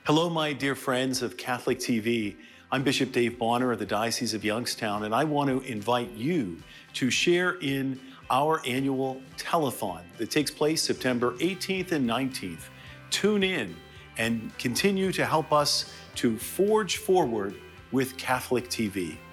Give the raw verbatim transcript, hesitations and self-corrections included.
Hello, my dear friends of Catholic T V. I'm Bishop Dave Bonner of the Diocese of Youngstown, and I want to invite you to share in our annual telethon that takes place September eighteenth and nineteenth. Tune in and continue to help us to forge forward with Catholic T V.